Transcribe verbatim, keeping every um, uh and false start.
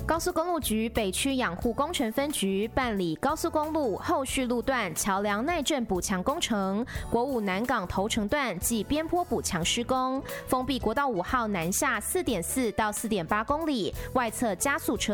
高速公路局北区养护工程分局办理高速公路后续路段桥梁耐震补强工程，国五南港头城段及边坡补强施工，封闭国道五号南下 四点四 到 四点八 公里，外侧加速车